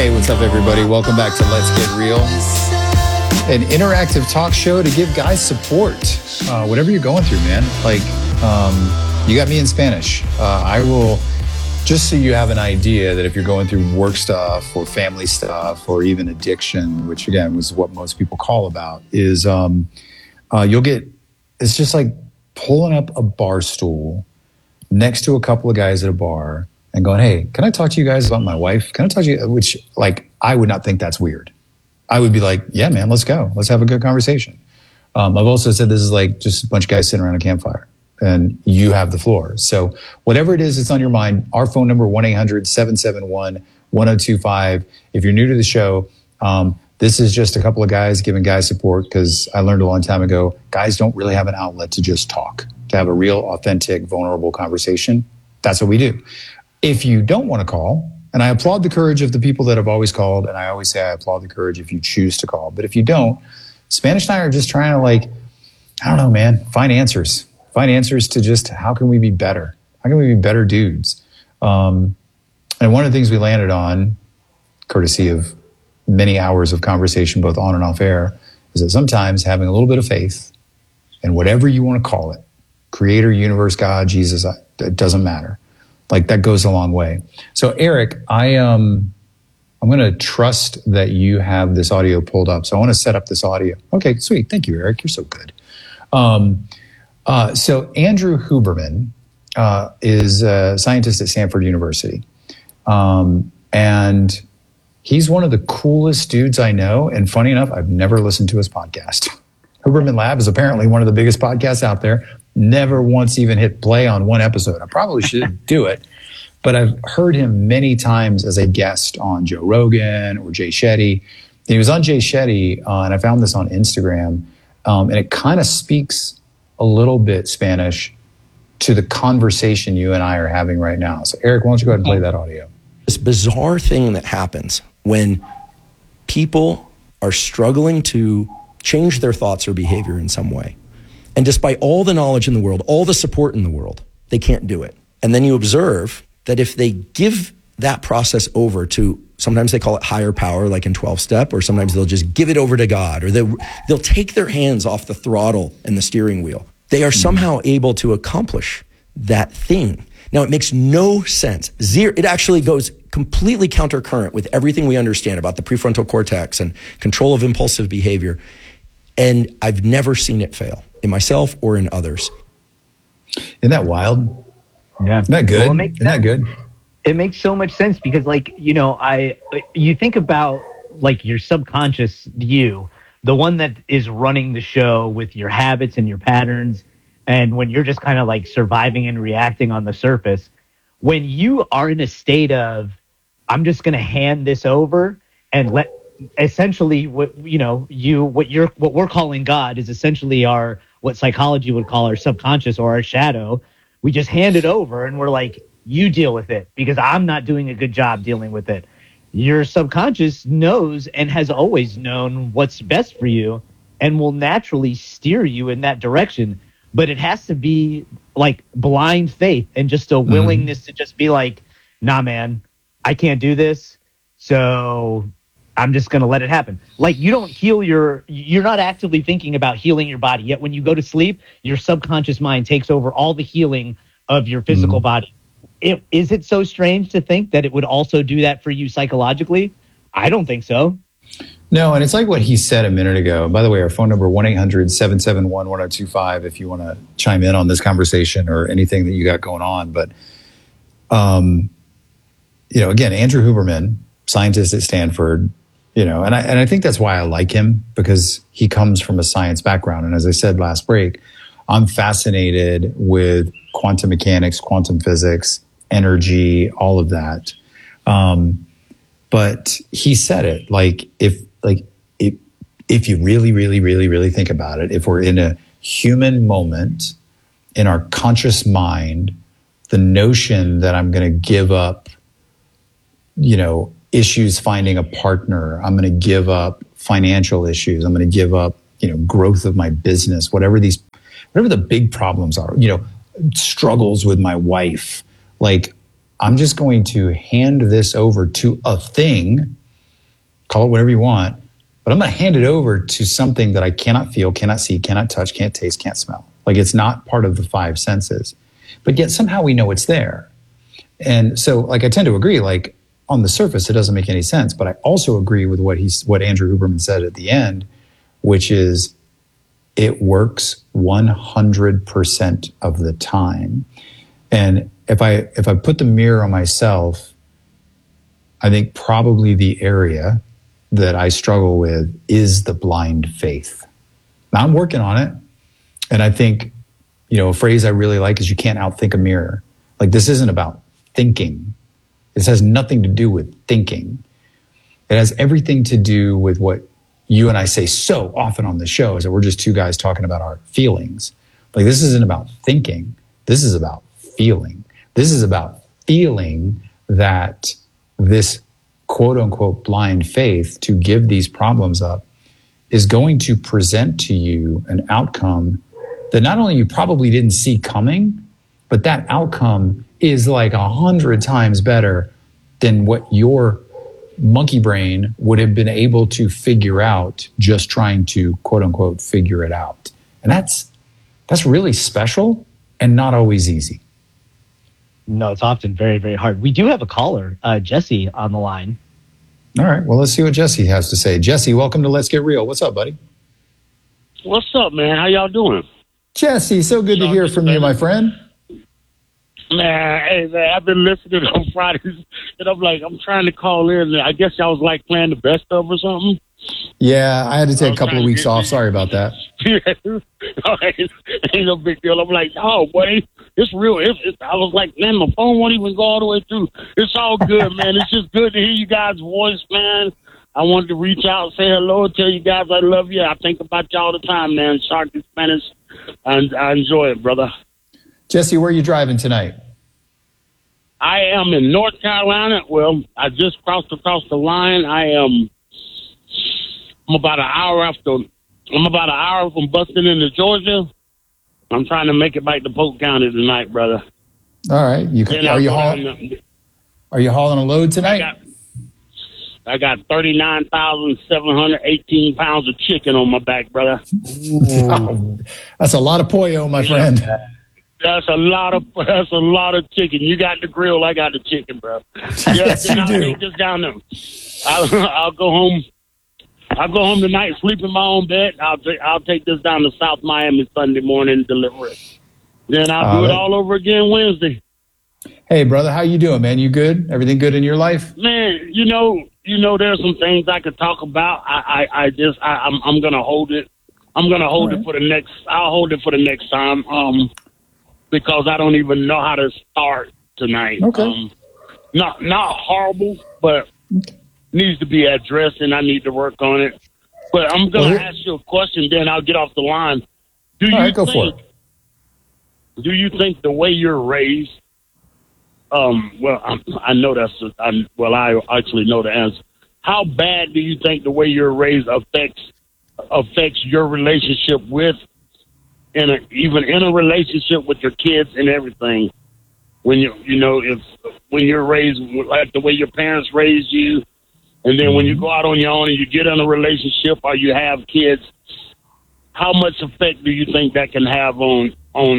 Hey, what's up, everybody? Welcome back to Let's Get Real, an interactive talk show to give guys support. Whatever you're going through, man. Like, you got me in Spanish. I will, just so you have an idea that if you're going through work stuff or family stuff or even addiction, which again was what most people call about, is you'll get, it's just like pulling up a bar stool next to a couple of guys at a bar and going, hey, can I talk to you guys about my wife? Can I talk to you? Which, like, I would not think that's weird. I would be like, yeah, man, let's go. Let's have a good conversation. I've also said this is like just a bunch of guys sitting around a campfire and you have the floor. So whatever it is that's on your mind, our phone number, 1-800-771-1025. If you're new to the show, this is just a couple of guys giving guys support because I learned a long time ago, guys don't really have an outlet to just talk, to have a real, authentic, vulnerable conversation. That's what we do. If you don't want to call, and I applaud the courage of the people that have always called, and I always say I applaud the courage if you choose to call. But if you don't, Spanish and I are just trying to, like, I don't know, man, find answers. Find answers to just how can we be better? How can we be better dudes? And one of the things we landed on, courtesy of many hours of conversation, both on and off air, is that sometimes having a little bit of faith in whatever you want to call it, creator, universe, God, Jesus, it doesn't matter. Like, that goes a long way. So Eric, I'm going to trust that you have this audio pulled up. So I want to set up this audio. Okay, sweet. Thank you, Eric. You're so good. So Andrew Huberman is a scientist at Stanford University. And he's one of the coolest dudes I know. And funny enough, I've never listened to his podcast. Huberman Lab is apparently one of the biggest podcasts out there. Never once even hit play on one episode. I probably should do it. But I've heard him many times as a guest on Joe Rogan or Jay Shetty. He was on Jay Shetty, and I found this on Instagram. And it kind of speaks a little bit Spanish to the conversation you and I are having right now. So Eric, why don't you go ahead and play that audio? This bizarre thing that happens when people are struggling to change their thoughts or behavior in some way. And despite all the knowledge in the world, all the support in the world, they can't do it. And then you observe that if they give that process over to, sometimes they call it higher power, like in 12-step, or sometimes they'll just give it over to God, or they'll take their hands off the throttle and the steering wheel. They are somehow able to accomplish that thing. Now, it makes no sense. It actually goes completely countercurrent with everything we understand about the prefrontal cortex and control of impulsive behavior. And I've never seen it fail in myself or in others. Isn't that wild? Yeah. Isn't that good? Well, Isn't that good? It makes so much sense because, like, you think about, like, your subconscious you, the one that is running the show with your habits and your patterns. And when you're just kind of like surviving and reacting on the surface, when you are in a state of, I'm just going to hand this over and let, essentially what we're calling God is essentially what psychology would call our subconscious or our shadow. We just hand it over and we're like, you deal with it because I'm not doing a good job dealing with it. Your subconscious knows and has always known what's best for you and will naturally steer you in that direction. But it has to be like blind faith and just a willingness to just be like, nah, man, I can't do this. So I'm just going to let it happen. Like, you don't heal you're not actively thinking about healing your body. Yet when you go to sleep, your subconscious mind takes over all the healing of your physical body. Is it so strange to think that it would also do that for you psychologically? I don't think so. No, and it's like what he said a minute ago. By the way, our phone number, 1-800-771-1025, if you want to chime in on this conversation or anything that you got going on. But, again, Andrew Huberman, scientist at Stanford, and I think that's why I like him, because he comes from a science background. And as I said last break, I'm fascinated with quantum mechanics, quantum physics, energy, all of that. But he said it, if you really, really, really, really think about it, if we're in a human moment in our conscious mind, the notion that I'm going to give up, issues finding a partner, I'm going to give up financial issues, I'm going to give up, growth of my business, whatever the big problems are, struggles with my wife, like, I'm just going to hand this over to a thing call it whatever you want, but I'm going to hand it over to something that I cannot feel, cannot see, cannot touch, can't taste, can't smell. Like it's not part of the five senses, but yet somehow we know it's there. And so like, I tend to agree, like on the surface, it doesn't make any sense, but I also agree with what Andrew Huberman said at the end, which is it works 100% of the time. And if I put the mirror on myself, I think probably the area that I struggle with is the blind faith. Now I'm working on it. And I think, a phrase I really like is you can't outthink a mirror. Like this isn't about thinking. This has nothing to do with thinking. It has everything to do with what you and I say so often on the show, is that we're just two guys talking about our feelings. Like this isn't about thinking. This is about feeling. This is about feeling that this quote unquote blind faith to give these problems up is going to present to you an outcome that not only you probably didn't see coming, but that outcome is like 100 times better than what your monkey brain would have been able to figure out just trying to quote unquote figure it out. And that's really special and not always easy. No, it's often very, very hard. We do have a caller, Jesse, on the line. All right. Well, let's see what Jesse has to say. Jesse, welcome to Let's Get Real. What's up, buddy? What's up, man? How y'all doing? Jesse, so good to hear from you, my friend. Man, hey, man, I've been listening on Fridays, and I'm trying to call in. I guess y'all was like playing the best of or something. Yeah, I had to take a couple of weeks off. Sorry about that. Ain't no big deal. I'm like, oh, boy, it's real. I was like, man, my phone won't even go all the way through. It's all good, man. It's just good to hear you guys' voice, man. I wanted to reach out, say hello, tell you guys I love you. I think about you all the time, man. Shark in Spanish. And I enjoy it, brother. Jesse, where are you driving tonight? I am in North Carolina. Well, I just crossed across the line. I'm about an hour from busting into Georgia. I'm trying to make it back to Polk County tonight, brother. All right. Are you hauling a load tonight? I got 39,718 pounds of chicken on my back, brother. Wow. That's a lot of pollo, my friend. That's a lot of chicken. You got the grill, I got the chicken, bro. Yes, you do. Take this down there. I'll go home. I'll go home tonight, sleep in my own bed. I'll take this down to South Miami Sunday morning and deliver it. Then I'll do it all over again Wednesday. Hey, brother, how you doing, man? You good? Everything good in your life? Man, there's some things I could talk about. I'm gonna hold it. I'm gonna hold it for the next. I'll hold it for the next time. Because I don't even know how to start tonight. Okay. Not horrible, but needs to be addressed, and I need to work on it. But I'm gonna ask you a question, then I'll get off the line. Do you think the way you're raised? I know I actually know the answer. How bad do you think the way you're raised affects your relationship with, even in a relationship with your kids and everything? When when you're raised like the way your parents raised you, and then when you go out on your own and you get in a relationship or you have kids, how much effect do you think that can have on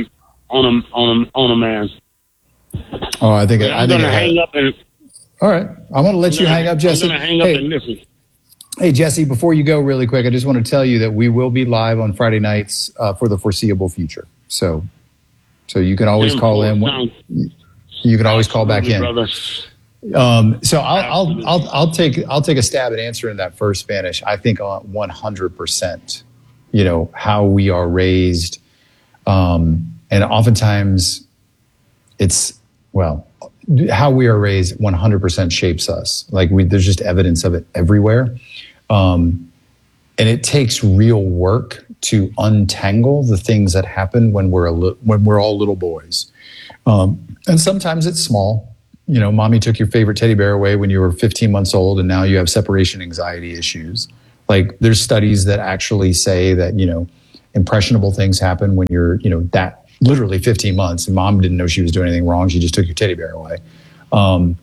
a man? Oh, I think I'm going to hang up and. All right, I'm going to let you hang up, Jesse. I'm going to hang up and listen. Hey, Jesse, before you go really quick, I just want to tell you that we will be live on Friday nights for the foreseeable future. So you can always call in. You can always call back in. Brother. So I'll take a stab at answering that first, Spanish. I think 100%. How we are raised, and oftentimes it's how we are raised 100% shapes us. Like there's just evidence of it everywhere. And it takes real work to untangle the things that happen when we're all little boys. And sometimes it's small. Mommy took your favorite teddy bear away when you were 15 months old, and now you have separation anxiety issues. Like there's studies that actually say that, impressionable things happen when you're, that literally 15 months, and mom didn't know she was doing anything wrong. She just took your teddy bear away.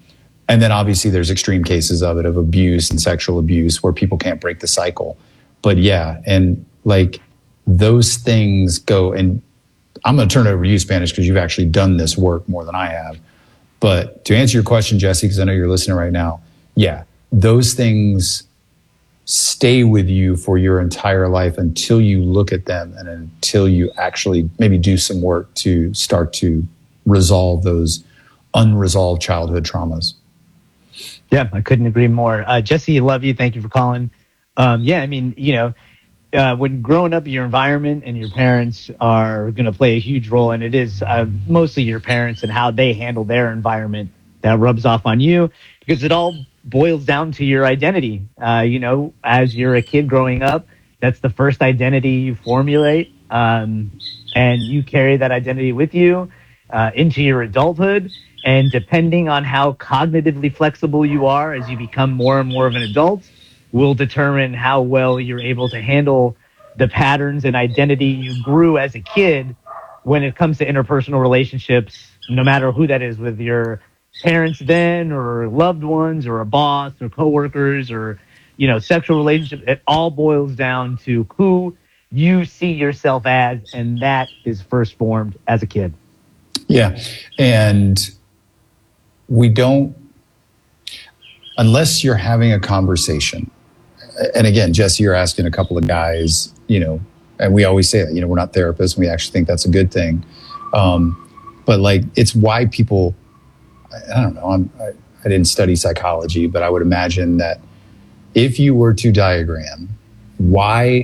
And then obviously there's extreme cases of it, of abuse and sexual abuse where people can't break the cycle. But yeah, and like those things go, and I'm going to turn it over to you, Spanish, because you've actually done this work more than I have. But to answer your question, Jesse, because I know you're listening right now, yeah, those things stay with you for your entire life until you look at them and until you actually maybe do some work to start to resolve those unresolved childhood traumas. Yeah, I couldn't agree more. Jesse, love you. Thank you for calling. Yeah, I mean, when growing up, your environment and your parents are going to play a huge role, and it is mostly your parents and how they handle their environment that rubs off on you, because it all boils down to your identity. As you're a kid growing up, that's the first identity you formulate, and you carry that identity with you into your adulthood. And depending on how cognitively flexible you are as you become more and more of an adult, will determine how well you're able to handle the patterns and identity you grew as a kid when it comes to interpersonal relationships, no matter who that is, with your parents then, or loved ones, or a boss, or coworkers, or, sexual relationships. It all boils down to who you see yourself as, and that is first formed as a kid. Yeah. And we don't, unless you're having a conversation. And again, Jesse, you're asking a couple of guys, and we always say that, we're not therapists, and we actually think that's a good thing. But like, it's why people, I don't know, I didn't study psychology, but I would imagine that if you were to diagram why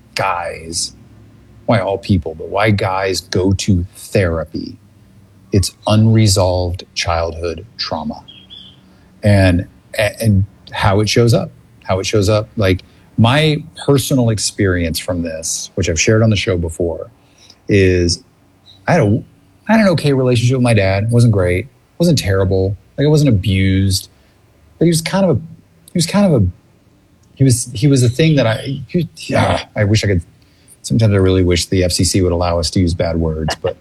all people, but why guys go to therapy, it's unresolved childhood trauma, and how it shows up. Like, my personal experience from this, which I've shared on the show before, is I had an okay relationship with my dad. It wasn't great. It wasn't terrible. Like, I wasn't abused, but he was a thing that I wish I could. Sometimes I really wish the FCC would allow us to use bad words, but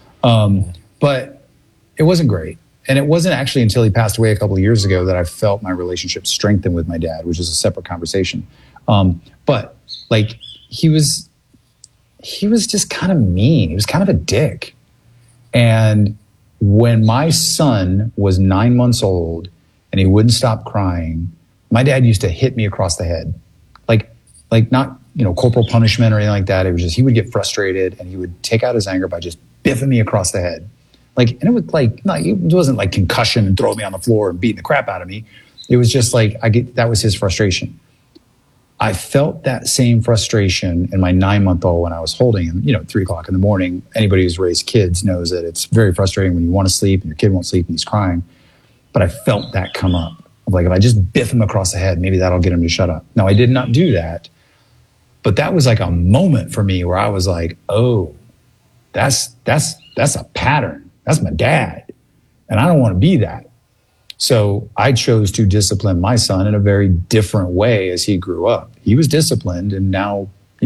it wasn't great. And it wasn't actually until he passed away a couple of years ago that I felt my relationship strengthen with my dad, which is a separate conversation. But like, he was just kind of mean. He was kind of a dick. And when my son was 9 months old and he wouldn't stop crying, my dad used to hit me across the head. Like not, corporal punishment or anything like that. It was just, he would get frustrated and he would take out his anger by just biffing me across the head. And it was it wasn't like concussion and throw me on the floor and beating the crap out of me. It was just like, that was his frustration. I felt that same frustration in my 9-month-old when I was holding him, 3:00 in the morning. Anybody who's raised kids knows that it's very frustrating when you want to sleep and your kid won't sleep and he's crying. But I felt that come up. Like, if I just biff him across the head, maybe that'll get him to shut up. Now, I did not do that, but that was like a moment for me where I was like, oh, that's a pattern. That's my dad. And I don't want to be that. So I chose to discipline my son in a very different way as he grew up. He was disciplined, and now,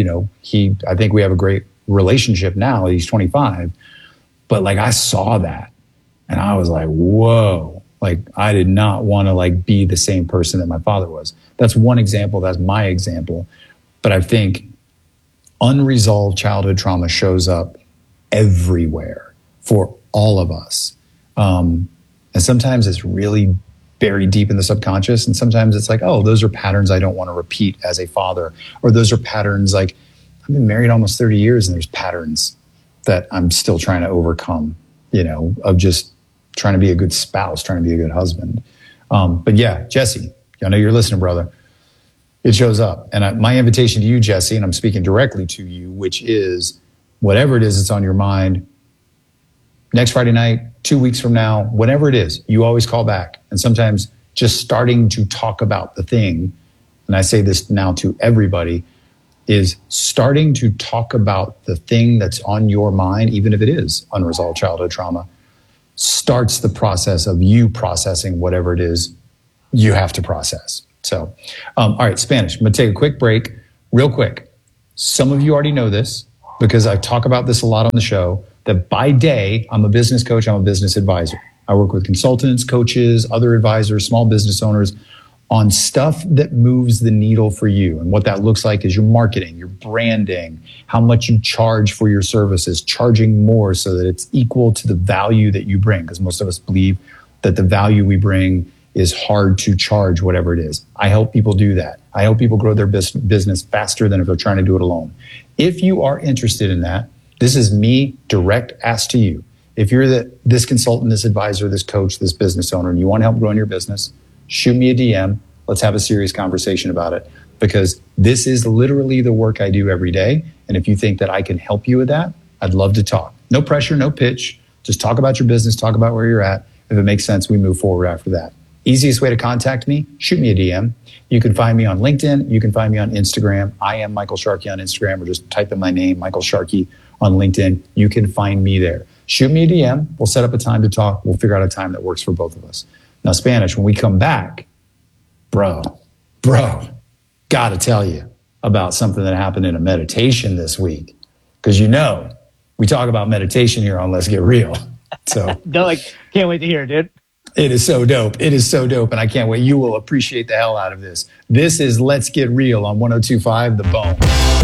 I think we have a great relationship now. He's 25. But like, I saw that and I was like, whoa, like, I did not want to be the same person that my father was. That's one example. That's my example. But I think unresolved childhood trauma shows up everywhere for all of us. And sometimes it's really buried deep in the subconscious. And sometimes it's like, oh, those are patterns I don't want to repeat as a father. Or those are patterns, like, I've been married almost 30 years and there's patterns that I'm still trying to overcome, of just trying to be a good spouse, trying to be a good husband. But yeah, Jesse, I know you're listening, brother. It shows up. And my invitation to you, Jesse, and I'm speaking directly to you, which is whatever it is that's on your mind, next Friday night, 2 weeks from now, whatever it is, you always call back. And sometimes just starting to talk about the thing, and I say this now to everybody, is starting to talk about the thing that's on your mind, even if it is unresolved childhood trauma, starts the process of you processing whatever it is you have to process. So, all right, Spanish, I'm going to take a quick break, real quick. Some of you already know this because I talk about this a lot on the show, that by day, I'm a business coach, I'm a business advisor. I work with consultants, coaches, other advisors, small business owners on stuff that moves the needle for you. And what that looks like is your marketing, your branding, how much you charge for your services, charging more so that it's equal to the value that you bring. Because most of us believe that the value we bring is hard to charge, whatever it is. I help people do that. I help people grow their business faster than if they're trying to do it alone. If you are interested in that, this is me direct ask to you. If you're this consultant, this advisor, this coach, this business owner, and you want help growing your business, shoot me a DM. Let's have a serious conversation about it, because this is literally the work I do every day. And if you think that I can help you with that, I'd love to talk. No pressure, no pitch. Just talk about your business, talk about where you're at. If it makes sense, we move forward after that. Easiest way to contact me, shoot me a DM. You can find me on LinkedIn. You can find me on Instagram. I am Michael Sharkey on Instagram, or just type in my name, Michael Sharkey, on LinkedIn. You can find me there. Shoot me a DM. We'll set up a time to talk. We'll figure out a time that works for both of us. Now, Spanish, when we come back, bro, gotta tell you about something that happened in a meditation this week. Because we talk about meditation here on Let's Get Real. So can't wait to hear it, dude. It is so dope. It is so dope. And I can't wait. You will appreciate the hell out of this. This is Let's Get Real on 102.5 The Bone.